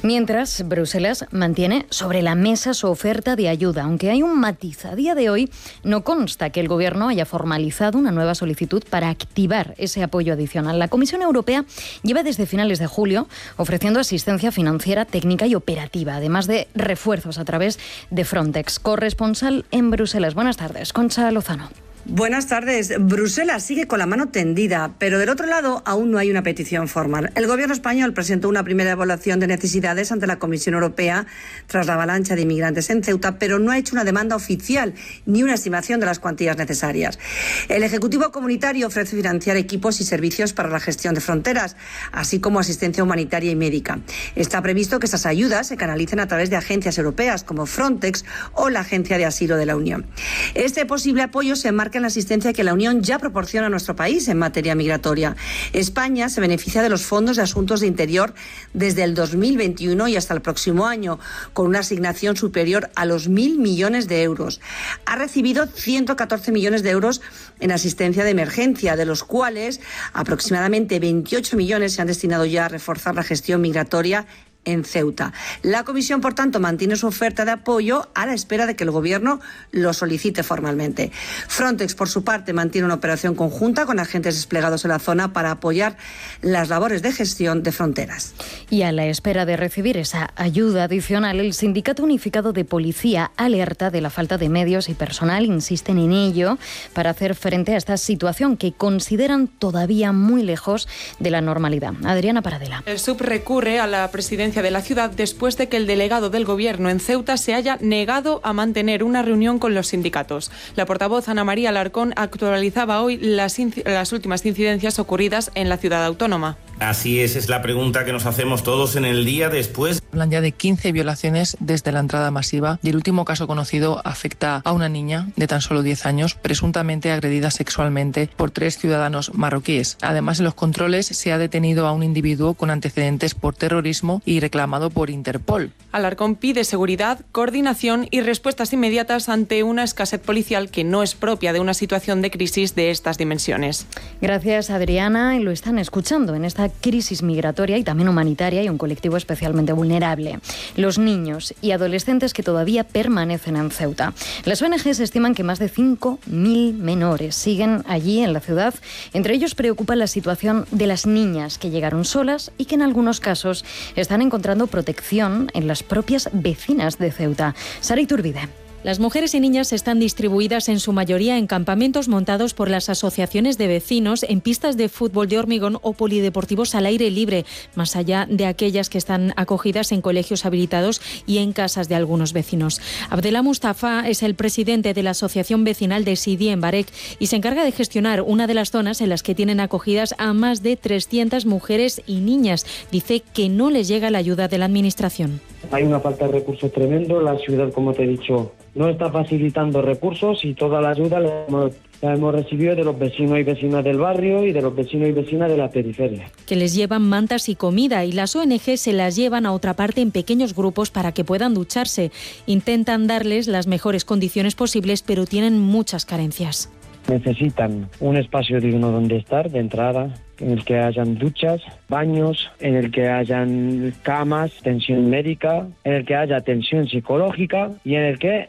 Mientras, Bruselas mantiene sobre la mesa su oferta de ayuda, aunque hay un matiz. A día de hoy no consta que el Gobierno haya formalizado una nueva solicitud para activar ese apoyo adicional. La Comisión Europea lleva desde finales de julio ofreciendo asistencia financiera, técnica y operativa, además de refuerzos a través de Frontex. Corresponsal en Bruselas. Buenas tardes, Concha Lozano. Buenas tardes. Bruselas sigue con la mano tendida, pero del otro lado aún no hay una petición formal. El Gobierno español presentó una primera evaluación de necesidades ante la Comisión Europea tras la avalancha de inmigrantes en Ceuta, pero no ha hecho una demanda oficial ni una estimación de las cuantías necesarias. El Ejecutivo Comunitario ofrece financiar equipos y servicios para la gestión de fronteras, así como asistencia humanitaria y médica. Está previsto que estas ayudas se canalicen a través de agencias europeas como Frontex o la Agencia de Asilo de la Unión. Este posible apoyo se enmarca en la asistencia que la Unión ya proporciona a nuestro país en materia migratoria. España se beneficia de los fondos de asuntos de interior desde el 2021 y hasta el próximo año, con una asignación superior a los 1.000 millones de euros. Ha recibido 114 millones de euros en asistencia de emergencia, de los cuales aproximadamente 28 millones se han destinado ya a reforzar la gestión migratoria en Ceuta. La Comisión, por tanto, mantiene su oferta de apoyo a la espera de que el Gobierno lo solicite formalmente. Frontex, por su parte, mantiene una operación conjunta con agentes desplegados en la zona para apoyar las labores de gestión de fronteras. Y a la espera de recibir esa ayuda adicional, el Sindicato Unificado de Policía alerta de la falta de medios y personal, insisten en ello, para hacer frente a esta situación que consideran todavía muy lejos de la normalidad. Adriana Paradela. El SUB recurre a la presidencia de la ciudad después de que el delegado del Gobierno en Ceuta se haya negado a mantener una reunión con los sindicatos. La portavoz Ana María Alarcón actualizaba hoy las últimas incidencias ocurridas en la ciudad autónoma. Así es la pregunta que nos hacemos todos en el día después. Hablan ya de 15 violaciones desde la entrada masiva y el último caso conocido afecta a una niña de tan solo 10 años, presuntamente agredida sexualmente por 3 ciudadanos marroquíes. Además, en los controles se ha detenido a un individuo con antecedentes por terrorismo y reclamado por Interpol. Alarcón pide seguridad, coordinación y respuestas inmediatas ante una escasez policial que no es propia de una situación de crisis de estas dimensiones. Gracias, Adriana. Y lo están escuchando en esta crisis migratoria y también humanitaria y un colectivo especialmente vulnerable: los niños y adolescentes que todavía permanecen en Ceuta. Las ONGs estiman que más de 5.000 menores siguen allí en la ciudad. Entre ellos preocupa la situación de las niñas que llegaron solas y que en algunos casos están encontrando protección en las propias vecinas de Ceuta. Sara Iturbide. Las mujeres y niñas están distribuidas en su mayoría en campamentos montados por las asociaciones de vecinos, en pistas de fútbol de hormigón o polideportivos al aire libre, más allá de aquellas que están acogidas en colegios habilitados y en casas de algunos vecinos. Abdelá Mustafa es el presidente de la Asociación Vecinal de Sidi en Barek y se encarga de gestionar una de las zonas en las que tienen acogidas a más de 300 mujeres y niñas. Dice que no les llega la ayuda de la administración. Hay una falta de recursos tremendo. La ciudad, como te he dicho, no está facilitando recursos y toda la ayuda la hemos recibido de los vecinos y vecinas del barrio y de los vecinos y vecinas de la periferia. Que les llevan mantas y comida y las ONG se las llevan a otra parte en pequeños grupos para que puedan ducharse. Intentan darles las mejores condiciones posibles, pero tienen muchas carencias. Necesitan un espacio digno donde estar de entrada, en el que hayan duchas, baños, en el que hayan camas, atención médica, en el que haya atención psicológica y en el que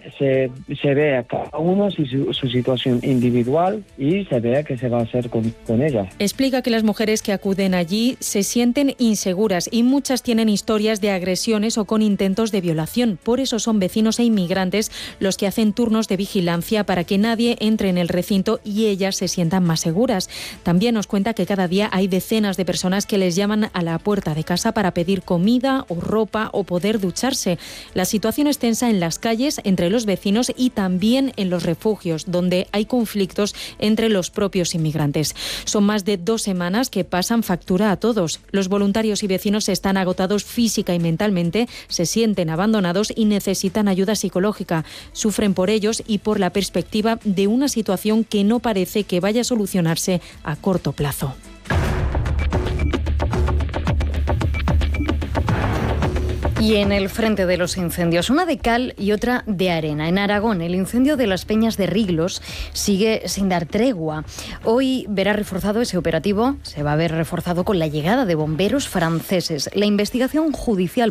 se vea cada uno su situación individual y se vea qué se va a hacer con ella. Explica que las mujeres que acuden allí se sienten inseguras y muchas tienen historias de agresiones o con intentos de violación. Por eso son vecinos e inmigrantes los que hacen turnos de vigilancia para que nadie entre en el recinto y ellas se sientan más seguras. También nos cuenta que cada día hay decenas de personas que les llaman a la puerta de casa para pedir comida o ropa o poder ducharse. La situación es tensa en las calles, entre los vecinos y también en los refugios, donde hay conflictos entre los propios inmigrantes. Son más de 2 semanas que pasan factura a todos. Los voluntarios y vecinos están agotados física y mentalmente, se sienten abandonados y necesitan ayuda psicológica. Sufren por ellos y por la perspectiva de una situación que no parece que vaya a solucionarse a corto plazo. Y en el frente de los incendios, una de cal y otra de arena. En Aragón, el incendio de las Peñas de Riglos sigue sin dar tregua. Hoy verá reforzado ese operativo, se va a ver reforzado con la llegada de bomberos franceses. La investigación judicial